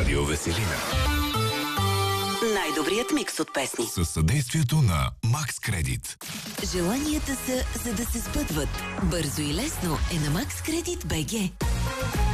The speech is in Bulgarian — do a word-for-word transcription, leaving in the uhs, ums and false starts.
Радио Веселина. Най-добрият микс от песни. Със съдействието на Max Credit. Желанията са, за да се сбъдват. Бързо и лесно е на Max Credit БГ.